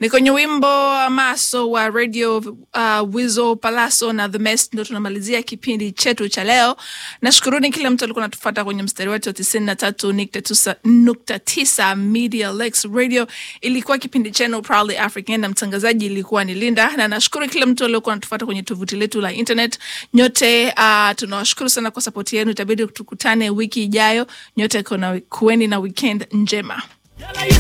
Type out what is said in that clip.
Ni kwenye wimbo Amaso wa Radio Wizo Palaso na The Mess ndo tunamalizia kipindi chetu cha leo. Nashukuruni kila mtu alikuwa anatufuata kwenye mstari wetu 93.9 Media Lex Radio. Ilikuwa kipindi chenu Proudly African na mtangazaji ilikuwa ni Linda, na nashukuru kila mtu aliyekuwa anatufuata kwenye tovuti letu la internet. Nyote tunawashukuru sana kwa support yenu. Itabidi tukutane wiki ijayo. Nyote kuweni na weekend njema.